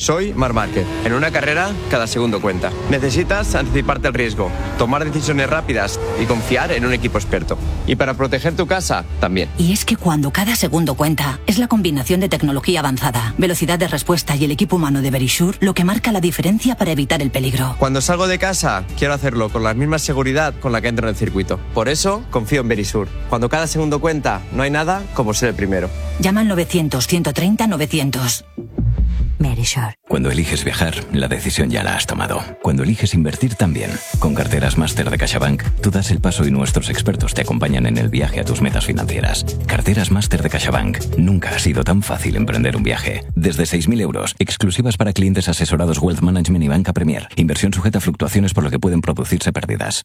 Soy Marc Márquez. En una carrera, cada segundo cuenta. Necesitas anticiparte al riesgo, tomar decisiones rápidas y confiar en un equipo experto. Y para proteger tu casa, también. Y es que cuando cada segundo cuenta, es la combinación de tecnología avanzada, velocidad de respuesta y el equipo humano de Verisure lo que marca la diferencia para evitar el peligro. Cuando salgo de casa, quiero hacerlo con la misma seguridad con la que entro en el circuito. Por eso, confío en Verisure. Cuando cada segundo cuenta, no hay nada como ser el primero. Llama al 900-130-900. Verisure. Cuando eliges viajar, la decisión ya la has tomado. Cuando eliges invertir, también. Con Carteras Máster de CaixaBank, tú das el paso y nuestros expertos te acompañan en el viaje a tus metas financieras. Carteras Máster de CaixaBank. Nunca ha sido tan fácil emprender un viaje. Desde 6.000 euros, exclusivas para clientes asesorados Wealth Management y Banca Premier. Inversión sujeta a fluctuaciones por lo que pueden producirse pérdidas.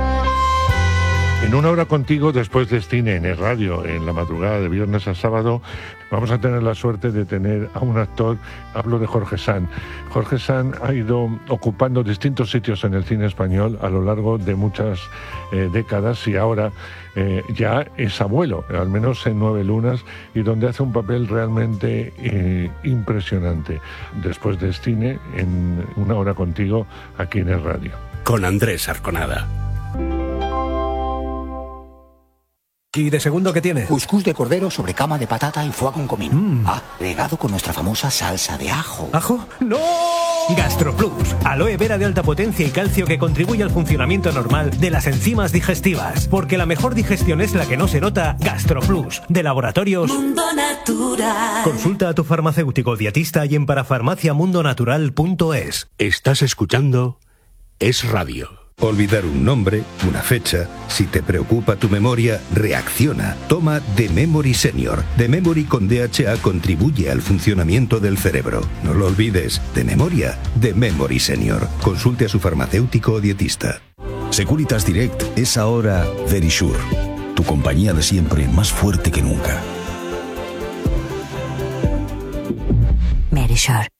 En una hora contigo, después de cine en el radio, en la madrugada de viernes a sábado, vamos a tener la suerte de tener a un actor. Hablo de Jorge Sanz. Jorge Sanz ha ido ocupando distintos sitios en el cine español a lo largo de muchas décadas y ahora ya es abuelo, al menos en 9 lunas, y donde hace un papel realmente impresionante. Después de cine, en una hora contigo, aquí en el radio. Con Andrés Arconada. ¿Y de segundo qué tiene? Cuscús de cordero sobre cama de patata y foie con comino. Regado con nuestra famosa salsa de ajo. ¿Ajo? ¡No! GastroPlus, aloe vera de alta potencia y calcio que contribuye al funcionamiento normal de las enzimas digestivas. Porque la mejor digestión es la que no se nota. GastroPlus, de Laboratorios Mundo Natural. Consulta a tu farmacéutico dietista y en parafarmaciamundonatural.es. Estás escuchando Es Radio. Olvidar un nombre, una fecha. Si te preocupa tu memoria, reacciona. Toma The Memory Senior. The Memory con DHA contribuye al funcionamiento del cerebro. No lo olvides. De memoria, The Memory Senior. Consulte a su farmacéutico o dietista. Securitas Direct es ahora Verisure. Tu compañía de siempre, más fuerte que nunca. Verisure.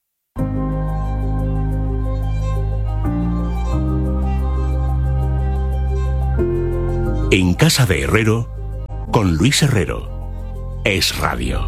En casa de Herrero, con Luis Herrero. Es Radio.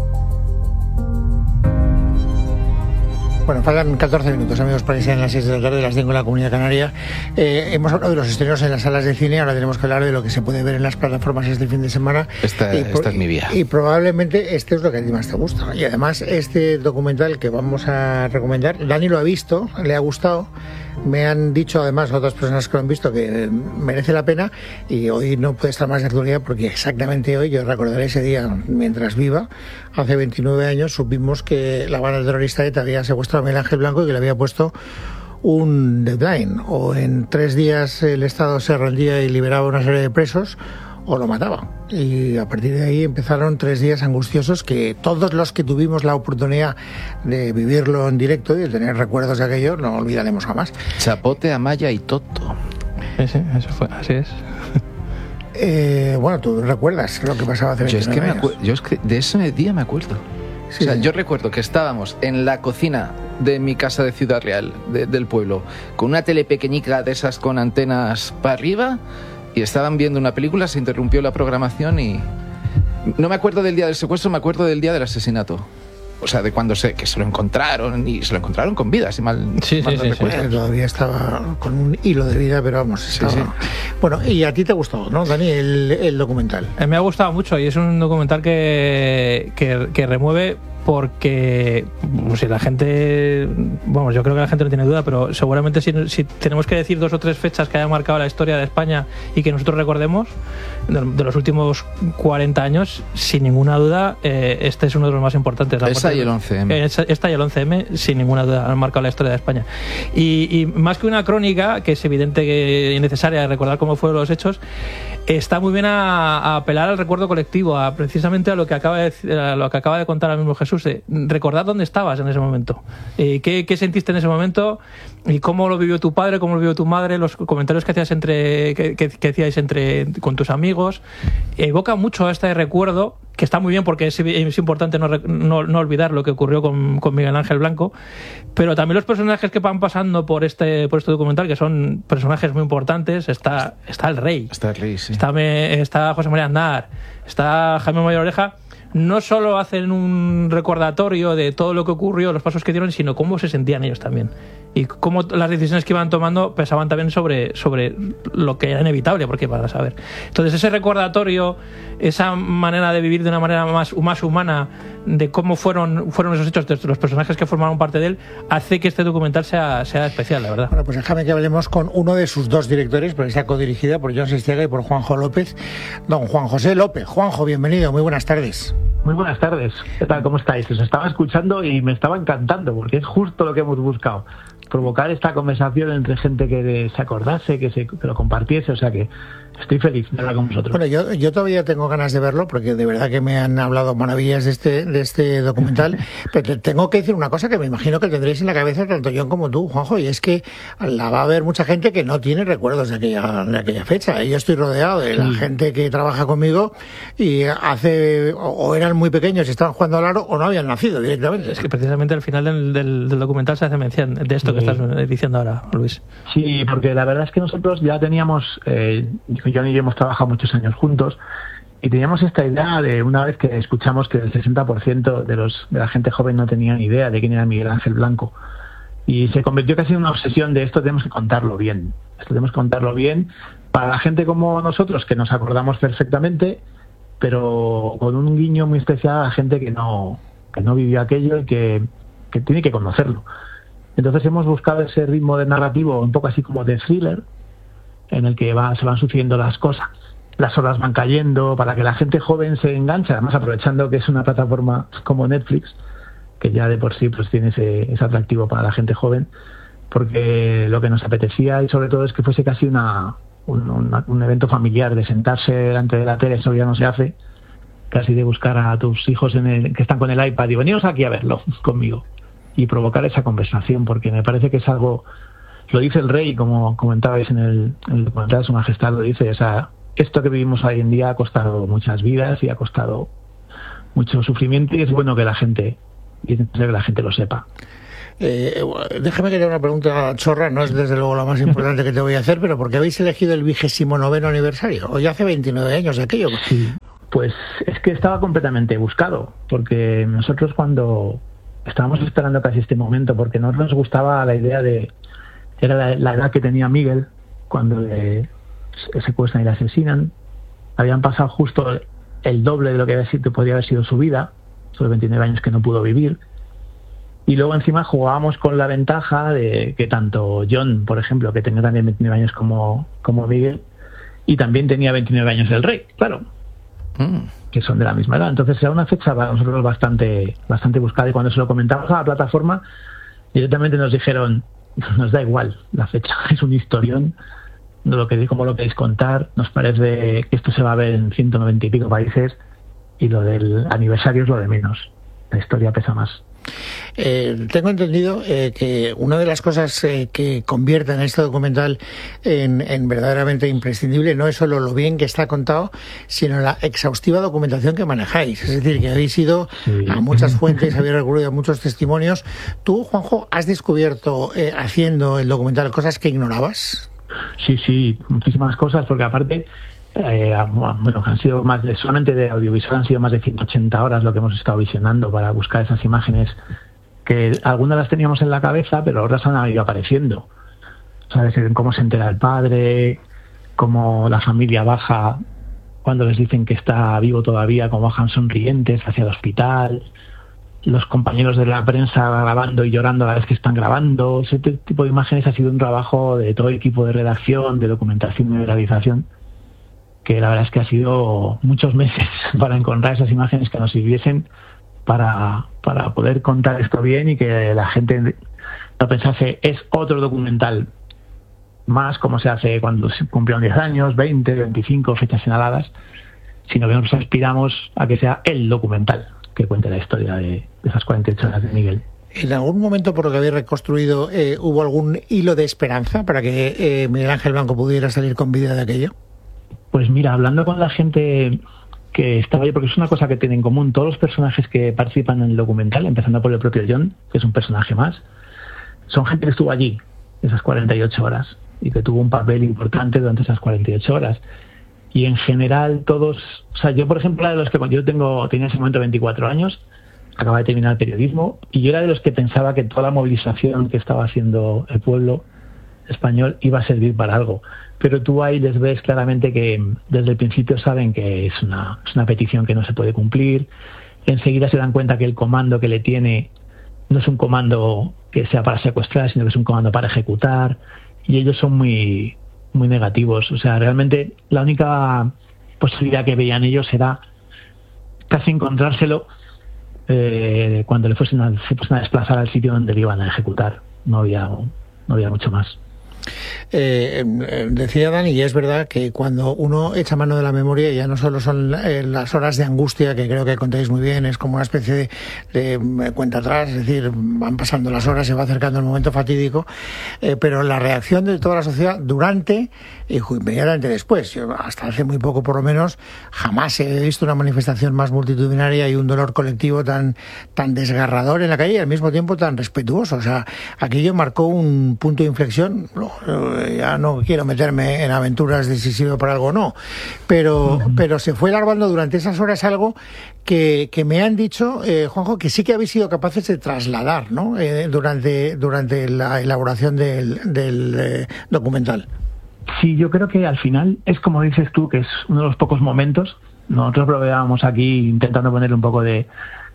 Bueno, faltan 14 minutos, amigos, para que sean las 6 de la tarde, las 5 en la Comunidad Canaria. Hemos hablado de los estrenos en las salas de cine, ahora tenemos que hablar de lo que se puede ver en las plataformas este fin de semana. Esta es mi vía. Y probablemente este es lo que a ti más te gusta. Y además, este documental que vamos a recomendar, Dani lo ha visto, le ha gustado. Me han dicho además otras personas que lo han visto que merece la pena, y hoy no puede estar más de actualidad porque exactamente hoy, yo recordaré ese día mientras viva, hace 29 años supimos que la banda terrorista ETA había secuestrado a Miguel Ángel Blanco y que le había puesto un deadline, o en 3 días el Estado se rendía y liberaba una serie de presos, o lo mataba. Y a partir de ahí empezaron 3 días angustiosos que todos los que tuvimos la oportunidad de vivirlo en directo y de tener recuerdos de aquello no olvidaremos jamás. Chapote, Amaya y Toto. Sí, eso fue, así es. Bueno, tú recuerdas lo que pasaba hace 29 años. Yo es que de ese día me acuerdo. Sí, o sea, sí. Yo recuerdo que estábamos en la cocina de mi casa de Ciudad Real, del pueblo, con una tele pequeñica de esas con antenas para arriba, y estaban viendo una película, se interrumpió la programación y... No me acuerdo del día del secuestro, me acuerdo del día del asesinato. O sea, de cuando que se lo encontraron, y se lo encontraron con vida, si mal no recuerdo. Todavía estaba con un hilo de vida, pero vamos, estaba... Sí. Bueno, y a ti te ha gustado, ¿no, Dani, el documental? Me ha gustado mucho, y es un documental que remueve, porque si la gente, vamos, yo creo que la gente no tiene duda, pero seguramente si tenemos que decir 2 o 3 fechas que hayan marcado la historia de España y que nosotros recordemos de los últimos 40 años, sin ninguna duda, este es uno de los más importantes. Esta y el 11M. Esta y el 11M, sin ninguna duda, han marcado la historia de España. Y más que una crónica, que es evidente que es necesaria recordar cómo fueron los hechos, está muy bien a apelar al recuerdo colectivo, precisamente a lo que acaba de contar ahora mismo Jesús. Recordad dónde estabas en ese momento, qué sentiste en ese momento y cómo lo vivió tu padre, cómo lo vivió tu madre, los comentarios que hacías que hacíais con tus amigos. Evoca mucho a este recuerdo, que está muy bien porque es importante no olvidar lo que ocurrió con Miguel Ángel Blanco, pero también los personajes que van pasando por este documental, que son personajes muy importantes. Está el rey. Está el rey, sí. Está José María Aznar, está Jaime Mayor Oreja. no solo hacen un recordatorio de todo lo que ocurrió, los pasos que dieron, sino cómo se sentían ellos también. Y cómo las decisiones que iban tomando pesaban también sobre lo que era inevitable, porque para saber. Entonces ese recordatorio, esa manera de vivir de una manera más humana, de cómo fueron esos hechos, de los personajes que formaron parte de él, hace que este documental sea especial, la verdad. Bueno, pues déjame que hablemos con uno de sus dos directores, porque está codirigida por Jon Sestiaga y por Juanjo López, don Juan José López. Juanjo, bienvenido, muy buenas tardes. Muy buenas tardes, ¿qué tal? ¿Cómo estáis? Os estaba escuchando y me estaba encantando, porque es justo lo que hemos buscado, provocar esta conversación entre gente que se acordase, que lo compartiese, o sea que estoy feliz de hablar con vosotros. Bueno, yo todavía tengo ganas de verlo, porque de verdad que me han hablado maravillas de este documental, pero tengo que decir una cosa que me imagino que tendréis en la cabeza tanto Jon como tú, Juanjo, y es que la va a haber mucha gente que no tiene recuerdos de aquella fecha. Yo estoy rodeado de la gente que trabaja conmigo y o eran muy pequeños y estaban jugando al aro o no habían nacido directamente. Es que precisamente al final del documental se hace mención de esto que estás diciendo ahora, Luis. Sí, porque la verdad es que nosotros ya teníamos... Jon y yo hemos trabajado muchos años juntos y teníamos esta idea de, una vez que escuchamos que el 60% de la gente joven no tenía ni idea de quién era Miguel Ángel Blanco, y se convirtió casi en una obsesión de esto tenemos que contarlo bien, para la gente como nosotros, que nos acordamos perfectamente, pero con un guiño muy especial a la gente que no vivió aquello y que tiene que conocerlo. Entonces hemos buscado ese ritmo de narrativo un poco así como de thriller, en el que se van sucediendo las cosas, las horas van cayendo, para que la gente joven se enganche, además aprovechando que es una plataforma como Netflix, que ya de por sí pues tiene ese atractivo para la gente joven, porque lo que nos apetecía y sobre todo es que fuese casi un evento familiar, de sentarse delante de la tele, eso ya no se hace, casi de buscar a tus hijos que están con el iPad y veniros aquí a verlo conmigo, y provocar esa conversación, porque me parece que es algo... Lo dice el rey, como comentabais en el documental de Su Majestad, lo dice, esto que vivimos hoy en día ha costado muchas vidas y ha costado mucho sufrimiento, y es bueno que la gente lo sepa. Déjame que te haga una pregunta chorra, no es desde luego la más importante que te voy a hacer, pero ¿por qué habéis elegido el 29º aniversario? Hoy hace 29 años de aquello. Sí, pues es que estaba completamente buscado, porque nosotros cuando estábamos esperando casi este momento, porque no nos gustaba la idea era la edad que tenía Miguel cuando le secuestran y le asesinan. Habían pasado justo el doble de lo que podría haber sido su vida, sobre 29 años que no pudo vivir. Y luego encima jugábamos con la ventaja de que tanto Jon, por ejemplo, que tenía también 29 años como Miguel, y también tenía 29 años el rey, claro, que son de la misma edad. Entonces era una fecha para nosotros bastante buscada, y cuando se lo comentamos a la plataforma, directamente nos dijeron: nos da igual la fecha, es un historión, como lo queréis contar, nos parece que esto se va a ver en 190 y pico países, y lo del aniversario es lo de menos, la historia pesa más. Tengo entendido que una de las cosas que convierten este documental en verdaderamente imprescindible no es solo lo bien que está contado, sino la exhaustiva documentación que manejáis. Es decir, que habéis ido a muchas fuentes, habéis recurrido a muchos testimonios. ¿Tú, Juanjo, has descubierto haciendo el documental cosas que ignorabas? Sí, muchísimas cosas, porque aparte... han sido solamente de audiovisual han sido más de 180 horas lo que hemos estado visionando para buscar esas imágenes, que algunas las teníamos en la cabeza, pero otras han ido apareciendo. ¿Sabes? Cómo se entera el padre, cómo la familia baja cuando les dicen que está vivo todavía, cómo bajan sonrientes hacia el hospital, los compañeros de la prensa grabando y llorando a la vez que están grabando. Ese tipo de imágenes ha sido un trabajo de todo el equipo de redacción, de documentación y de realización, que la verdad es que ha sido muchos meses para encontrar esas imágenes que nos sirviesen para poder contar esto bien, y que la gente no pensase es otro documental más, como se hace cuando se cumplieron 10 años, 20, 25, fechas señaladas, sino que nos aspiramos a que sea el documental que cuente la historia de esas 48 horas de Miguel. ¿En algún momento, por lo que habéis reconstruido, hubo algún hilo de esperanza para que Miguel Ángel Blanco pudiera salir con vida de aquello? Pues mira, hablando con la gente que estaba ahí, porque es una cosa que tienen en común todos los personajes que participan en el documental, empezando por el propio Jon, que es un personaje más, son gente que estuvo allí esas 48 horas y que tuvo un papel importante durante esas 48 horas. y en general todos, o sea, yo por ejemplo era de los que tenía en ese momento 24 años, acababa de terminar el periodismo, y yo era de los que pensaba que toda la movilización que estaba haciendo el pueblo español iba a servir para algo. Pero tú ahí les ves claramente que desde el principio saben que es una petición que no se puede cumplir. Enseguida se dan cuenta que el comando que le tiene no es un comando que sea para secuestrar, sino que es un comando para ejecutar, y ellos son muy, muy negativos. O sea, realmente la única posibilidad que veían ellos era casi encontrárselo cuando se fuesen a desplazar al sitio donde le iban a ejecutar. No había mucho más. Decía Dani, y es verdad que cuando uno echa mano de la memoria, ya no solo son las horas de angustia, que creo que contáis muy bien, es como una especie de cuenta atrás, es decir, van pasando las horas, se va acercando el momento fatídico, pero la reacción de toda la sociedad durante y inmediatamente después. Yo, hasta hace muy poco por lo menos, jamás he visto una manifestación más multitudinaria y un dolor colectivo tan desgarrador en la calle y al mismo tiempo tan respetuoso. O sea, aquello marcó un punto de inflexión. Ya no quiero meterme en aventuras de si sirve para algo o no, pero se fue larvando durante esas horas algo que me han dicho, Juanjo, que sí que habéis sido capaces de trasladar, ¿no? Durante la elaboración del documental. Sí, yo creo que al final es como dices tú, que es uno de los pocos momentos. Nosotros lo veíamos aquí intentando ponerle un poco de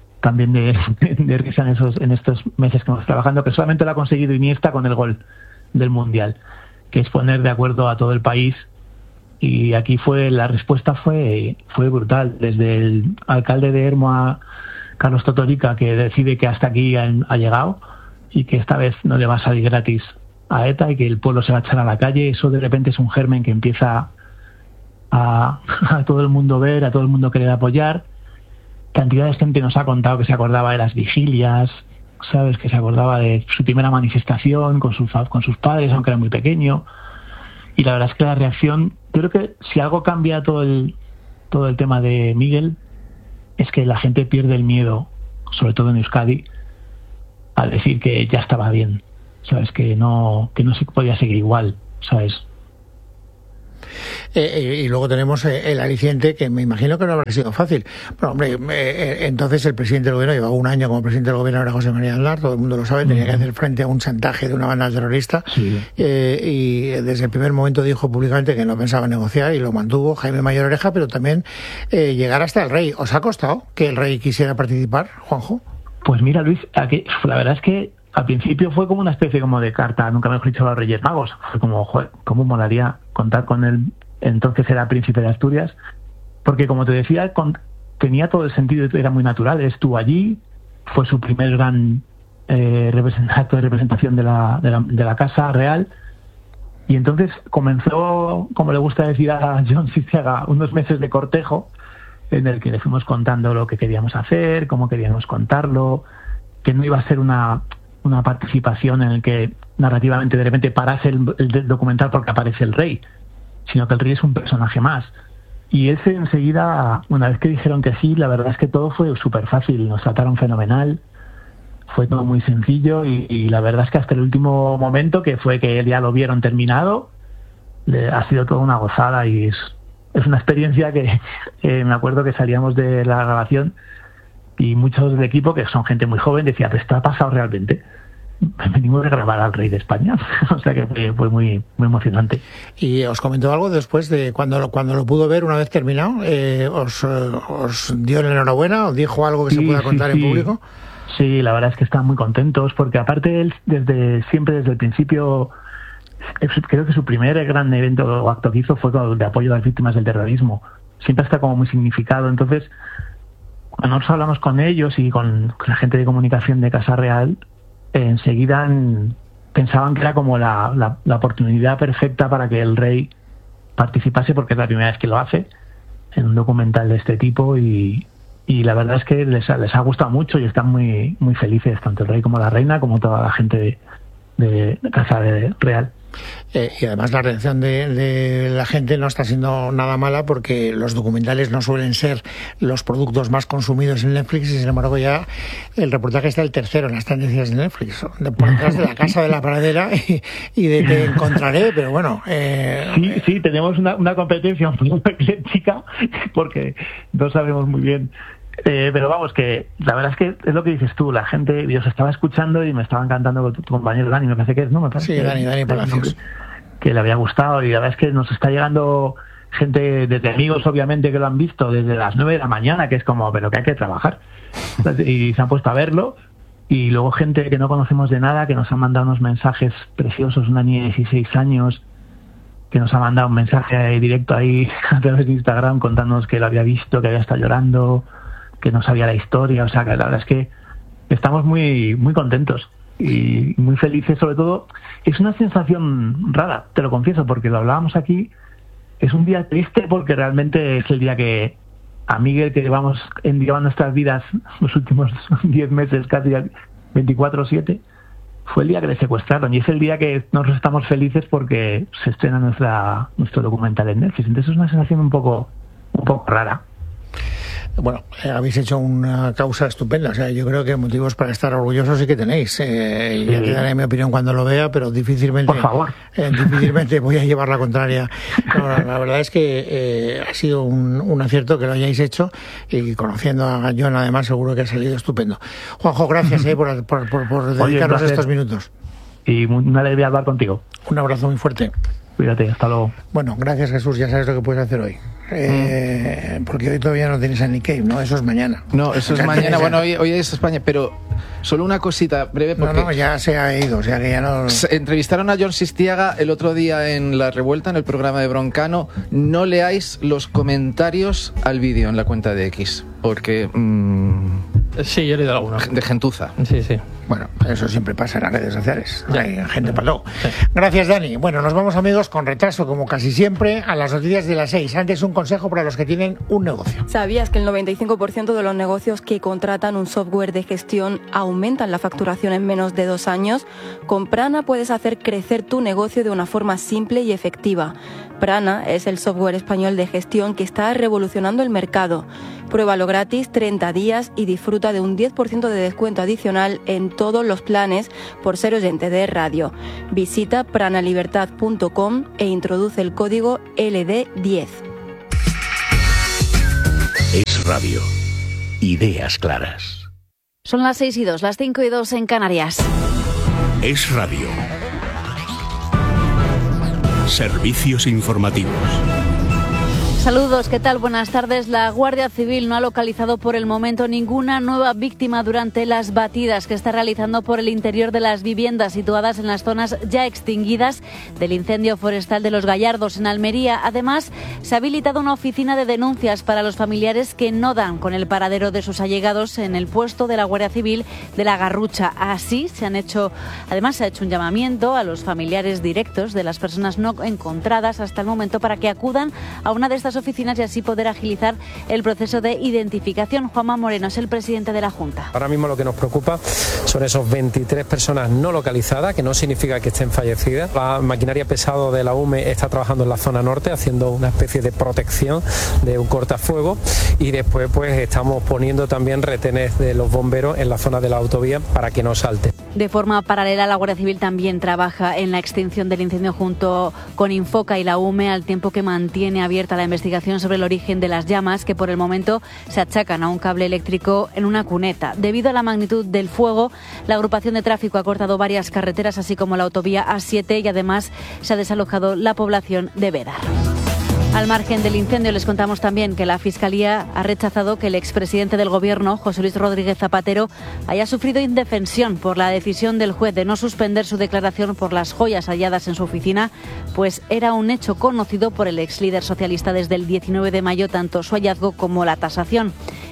risa en estos meses que hemos trabajando, que solamente lo ha conseguido Iniesta con el gol del Mundial, que es poner de acuerdo a todo el país. Y aquí la respuesta fue brutal, desde el alcalde de Ermua, Carlos Totorica, que decide que hasta aquí ha llegado y que esta vez no le va a salir gratis a ETA y que el pueblo se va a echar a la calle. Eso de repente es un germen que empieza a todo el mundo ver, a todo el mundo querer apoyar. Cantidad de gente nos ha contado que se acordaba de las vigilias, sabes, que se acordaba de su primera manifestación con sus padres, aunque era muy pequeño. Y la verdad es que la reacción, yo creo que si algo cambia todo el tema de Miguel, es que la gente pierde el miedo, sobre todo en Euskadi, al decir que ya estaba bien, sabes, que no se podía seguir igual, sabes. Y luego tenemos el aliciente, que me imagino que no habrá sido fácil. Pero hombre, entonces el presidente del gobierno llevaba un año como presidente del gobierno, era José María Aznar, todo el mundo lo sabe, tenía que hacer frente a un chantaje de una banda terrorista. Sí. Y desde el primer momento dijo públicamente que no pensaba negociar y lo mantuvo Jaime Mayor Oreja, pero también llegar hasta el rey. ¿Os ha costado que el rey quisiera participar, Juanjo? Pues mira, Luis, la verdad es que al principio fue como una especie como de carta, nunca mejor dicho, a los Reyes Magos. Fue como, joder, ¿cómo molaría contar con él? Entonces era príncipe de Asturias, porque como te decía, tenía todo el sentido, era muy natural. Estuvo allí, fue su primer gran acto de representación de la Casa Real, y entonces comenzó, como le gusta decir a John Sistiaga, unos meses de cortejo en el que le fuimos contando lo que queríamos hacer, cómo queríamos contarlo, que no iba a ser una participación en el que narrativamente de repente parase el documental porque aparece el rey, sino que el rey es un personaje más. Y ese enseguida, una vez que dijeron que sí, la verdad es que todo fue súper fácil, nos trataron fenomenal, fue todo muy sencillo y la verdad es que hasta el último momento, que fue que ya lo vieron terminado, ha sido toda una gozada y es una experiencia que me acuerdo que salíamos de la grabación y muchos del equipo, que son gente muy joven, decía, ¿pero esto ha pasado realmente? Venimos de grabar al rey de España. O sea que fue muy, muy emocionante. ¿Y os comentó algo después de cuando lo pudo ver una vez terminado? ¿Os dio la enhorabuena? ¿Os dijo algo que se pueda contar en público? Sí, la verdad es que están muy contentos porque aparte él desde el principio, creo que su primer gran evento o acto que hizo fue de apoyo a las víctimas del terrorismo. Siempre está como muy significado. Entonces, cuando nosotros hablamos con ellos y con la gente de comunicación de Casa Real, enseguida pensaban que era como la oportunidad perfecta para que el rey participase, porque es la primera vez que lo hace en un documental de este tipo y la verdad es que les ha gustado mucho y están muy, muy felices, tanto el rey como la reina, como toda la gente de Casa Real. Y además la reacción de la gente no está siendo nada mala, porque los documentales no suelen ser los productos más consumidos en Netflix, y sin embargo ya el reportaje está el tercero en las tendencias de Netflix, por detrás de La Casa de la Pradera y de Te Encontraré, pero bueno... Sí, tenemos una competencia un poco ecléctica, porque no sabemos muy bien. Pero vamos, que la verdad es que es lo que dices tú, la gente, yo os estaba escuchando y me estaba encantando con tu compañero Dani, me parece que es, ¿no? Me parece sí, Dani Palacios. Que le había gustado, y la verdad es que nos está llegando gente, desde amigos obviamente que lo han visto desde las 9 de la mañana, que es como, pero que hay que trabajar. Y se han puesto a verlo, y luego gente que no conocemos de nada, que nos ha mandado unos mensajes preciosos, una niña de 16 años, que nos ha mandado un mensaje directo ahí a través de Instagram contándonos que lo había visto, que había estado llorando, que no sabía la historia. O sea, que la verdad es que estamos muy, muy contentos y muy felices. Sobre todo, es una sensación rara, te lo confieso, porque lo hablábamos aquí. Es un día triste porque realmente es el día que a Miguel, que llevamos llevando nuestras vidas los últimos 10 meses, casi 24/7, fue el día que le secuestraron, y es el día que nosotros estamos felices porque se estrena nuestro documental en Netflix. Entonces es una sensación un poco rara. Bueno, habéis hecho una causa estupenda. O sea, yo creo que motivos para estar orgullosos sí que tenéis. Ya te daré mi opinión cuando lo vea, pero difícilmente, por favor, difícilmente voy a llevar la contraria. No, la verdad es que ha sido un acierto que lo hayáis hecho, y conociendo a John además seguro que ha salido estupendo. Juanjo, gracias por dedicarnos estos minutos. Y una alegría hablar contigo. Un abrazo muy fuerte. Cuídate, hasta luego. Bueno, gracias Jesús, ya sabes lo que puedes hacer hoy. Porque hoy todavía no tienes a Nick Cave, ¿no? Eso es mañana. No, eso es mañana. Bueno, hoy es España, pero solo una cosita breve. Porque no, ya se ha ido, o sea que ya no... Entrevistaron a Jon Sistiaga el otro día en La Revuelta, en el programa de Broncano. No leáis los comentarios al vídeo en la cuenta de X, porque... Sí, yo he leído alguno. De gentuza. Sí. Bueno, eso siempre pasa en las redes sociales. Hay gente para todo. Gracias, Dani. Bueno, nos vamos, amigos, con retraso, como casi siempre, a las noticias de las 6. Antes, un consejo para los que tienen un negocio. ¿Sabías que el 95% de los negocios que contratan un software de gestión aumentan la facturación en menos de 2 años? Con Prana puedes hacer crecer tu negocio de una forma simple y efectiva. Prana es el software español de gestión que está revolucionando el mercado. Pruébalo gratis 30 días y disfruta de un 10% de descuento adicional en todos los planes por ser oyente de radio. Visita pranalibertad.com e introduce el código LD10. Es radio. Ideas claras. Son las 6:02, las 5:02 en Canarias. Es radio. Servicios informativos. Saludos, ¿qué tal? Buenas tardes. La Guardia Civil no ha localizado por el momento ninguna nueva víctima durante las batidas que está realizando por el interior de las viviendas situadas en las zonas ya extinguidas del incendio forestal de Los Gallardos, en Almería. Además, se ha habilitado una oficina de denuncias para los familiares que no dan con el paradero de sus allegados en el puesto de la Guardia Civil de La Garrucha. Así, se ha hecho un llamamiento a los familiares directos de las personas no encontradas hasta el momento para que acudan a una de estas oficinas y así poder agilizar el proceso de identificación. Juanma Moreno es el presidente de la Junta. Ahora mismo lo que nos preocupa son esos 23 personas no localizadas, que no significa que estén fallecidas. La maquinaria pesada de la UME está trabajando en la zona norte haciendo una especie de protección de un cortafuego, y después pues estamos poniendo también retenes de los bomberos en la zona de la autovía para que no salte. De forma paralela, la Guardia Civil también trabaja en la extinción del incendio junto con Infoca y la UME, al tiempo que mantiene abierta la investigación sobre el origen de las llamas, que por el momento se achacan a un cable eléctrico en una cuneta. Debido a la magnitud del fuego, la agrupación de tráfico ha cortado varias carreteras, así como la autovía A7, y además se ha desalojado la población de Bédar. Al margen del incendio, les contamos también que la Fiscalía ha rechazado que el expresidente del Gobierno, José Luis Rodríguez Zapatero, haya sufrido indefensión por la decisión del juez de no suspender su declaración por las joyas halladas en su oficina, pues era un hecho conocido por el ex líder socialista desde el 19 de mayo, tanto su hallazgo como la tasación.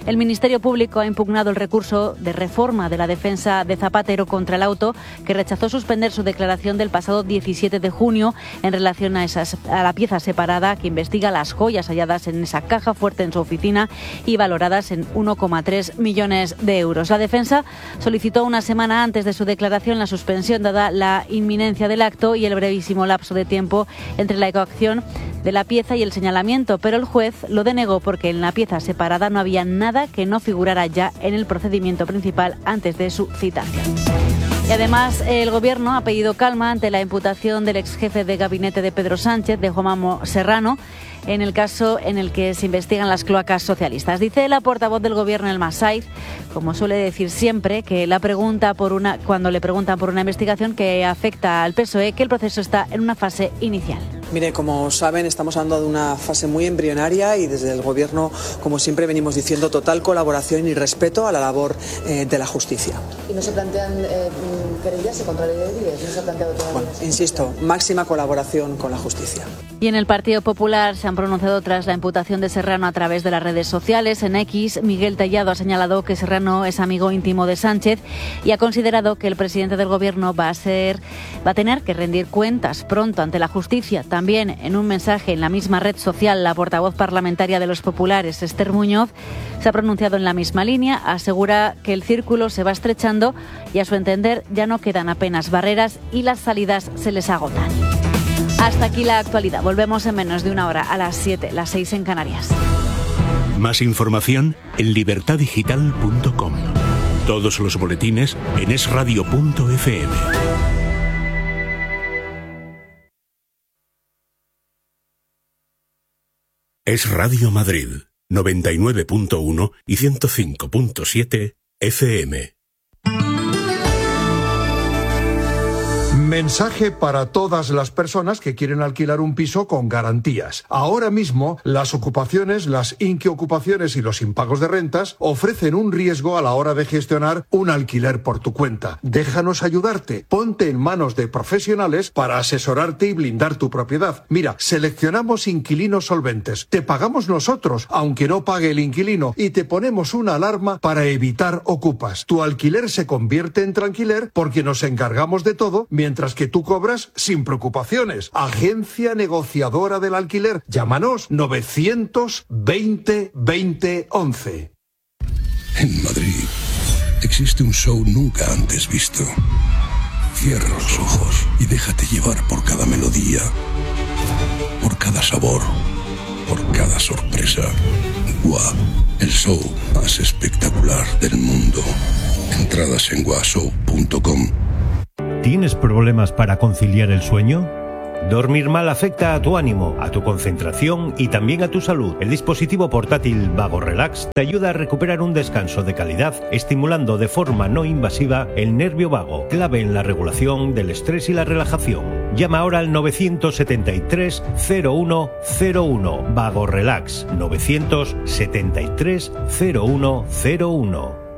El Ministerio Público ha impugnado el recurso de reforma de la defensa de Zapatero contra el auto, que rechazó suspender su declaración del pasado 17 de junio en relación a la pieza separada que investiga las joyas halladas en esa caja fuerte en su oficina y valoradas en 1,3 millones de euros. La defensa solicitó una semana antes de su declaración la suspensión dada la inminencia del acto y el brevísimo lapso de tiempo entre la coacción de la pieza y el señalamiento, pero el juez lo denegó porque en la pieza separada no había nada que no figurara ya en el procedimiento principal antes de su citación. Y además el Gobierno ha pedido calma ante la imputación del exjefe de gabinete de Pedro Sánchez, de Juanma Serrano, en el caso en el que se investigan las cloacas socialistas. Dice la portavoz del Gobierno, Elma Saiz, como suele decir siempre, que cuando le preguntan por una investigación que afecta al PSOE, que el proceso está en una fase inicial. Mire, como saben, estamos hablando de una fase muy embrionaria y desde el Gobierno, como siempre venimos diciendo, total colaboración y respeto a la labor de la justicia. ¿Y no se plantean querellas contra Leyes? ¿No se ha planteado todavía? Bueno, insisto, máxima colaboración con la justicia. Y en el Partido Popular se han pronunciado tras la imputación de Serrano a través de las redes sociales. En X, Miguel Tellado ha señalado que Serrano es amigo íntimo de Sánchez y ha considerado que el presidente del Gobierno va a tener que rendir cuentas pronto ante la justicia. También en un mensaje en la misma red social, la portavoz parlamentaria de los populares, Esther Muñoz, se ha pronunciado en la misma línea. Asegura que el círculo se va estrechando y a su entender ya no quedan apenas barreras y las salidas se les agotan. Hasta aquí la actualidad. Volvemos en menos de una hora, a las 7, las 6 en Canarias. Más información en libertadigital.com. Todos los boletines en esradio.fm. Es Radio Madrid, 99.1 y 105.7 FM. Mensaje para todas las personas que quieren alquilar un piso con garantías. Ahora mismo, las ocupaciones, las inquiocupaciones y los impagos de rentas ofrecen un riesgo a la hora de gestionar un alquiler por tu cuenta. Déjanos ayudarte. Ponte en manos de profesionales para asesorarte y blindar tu propiedad. Mira, seleccionamos inquilinos solventes. Te pagamos nosotros, aunque no pague el inquilino, y te ponemos una alarma para evitar ocupas. Tu alquiler se convierte en tranquiler porque nos encargamos de todo, mientras que tú cobras sin preocupaciones. Agencia negociadora del alquiler. Llámanos 920 20 11. En Madrid existe un show nunca antes visto. Cierra los ojos y déjate llevar por cada melodía, por cada sabor, por cada sorpresa. GUA, el show más espectacular del mundo. Entradas en guashow.com. ¿Tienes problemas para conciliar el sueño? Dormir mal afecta a tu ánimo, a tu concentración y también a tu salud. El dispositivo portátil Vago Relax te ayuda a recuperar un descanso de calidad, estimulando de forma no invasiva el nervio vago, clave en la regulación del estrés y la relajación. Llama ahora al 973 0101. Vago Relax, 973 0101.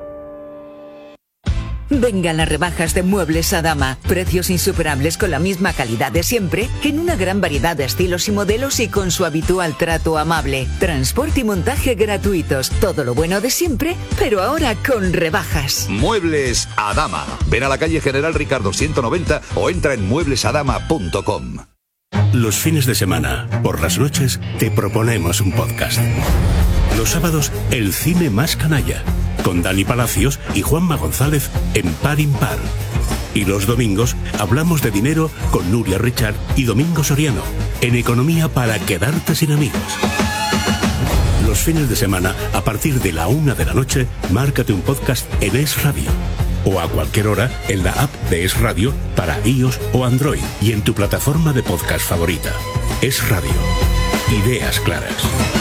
Vengan las rebajas de Muebles Adama. Precios insuperables con la misma calidad de siempre, en una gran variedad de estilos y modelos y con su habitual trato amable. Transporte y montaje gratuitos. Todo lo bueno de siempre, pero ahora con rebajas. Muebles Adama. Ven a la calle General Ricardo 190 o entra en mueblesadama.com. Los fines de semana, por las noches, te proponemos un podcast. Los sábados, el cine más canalla, con Dani Palacios y Juanma González en Par Impar. Y los domingos hablamos de dinero con Nuria Richard y Domingo Soriano, en Economía para quedarte sin amigos. Los fines de semana, a partir de la 1 de la noche, márcate un podcast en Es Radio. O a cualquier hora en la app de Es Radio para iOS o Android y en tu plataforma de podcast favorita. Es Radio. Ideas claras.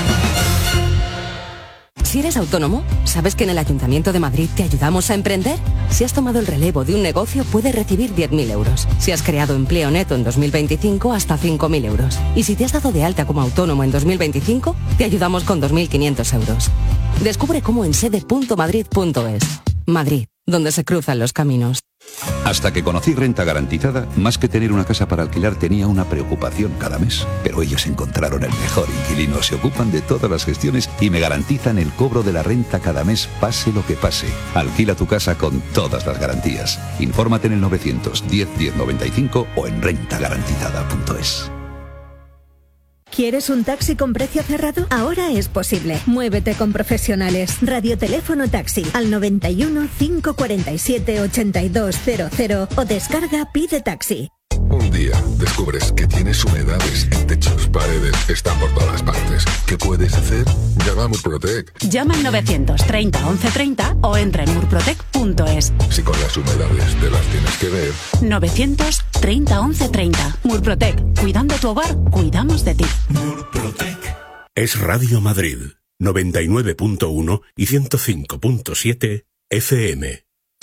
Si eres autónomo, ¿sabes que en el Ayuntamiento de Madrid te ayudamos a emprender? Si has tomado el relevo de un negocio, puedes recibir 10.000 euros. Si has creado empleo neto en 2025, hasta 5.000 euros. Y si te has dado de alta como autónomo en 2025, te ayudamos con 2.500 euros. Descubre cómo en sede.madrid.es. Madrid, donde se cruzan los caminos. Hasta que conocí Renta Garantizada, más que tener una casa para alquilar tenía una preocupación cada mes. Pero ellos encontraron el mejor inquilino, se ocupan de todas las gestiones y me garantizan el cobro de la renta cada mes, pase lo que pase. Alquila tu casa con todas las garantías. Infórmate en el 910 1095 o en rentagarantizada.es. ¿Quieres un taxi con precio cerrado? Ahora es posible. Muévete con profesionales. Radioteléfono taxi al 91 547 8200 o descarga Pide Taxi. Un día descubres que tienes humedades en techos, paredes, están por todas partes. ¿Qué puedes hacer? Llama a Murprotec. Llama al 930 1130 o entra en murprotec.es. Si con las humedades te las tienes que ver. 930 1130. Murprotec. Cuidando tu hogar, cuidamos de ti. Murprotec. Es Radio Madrid, 99.1 y 105.7 FM.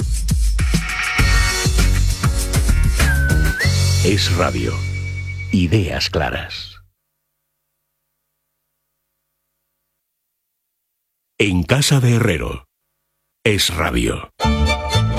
Es radio. Ideas claras. En casa de Herrero. Es radio.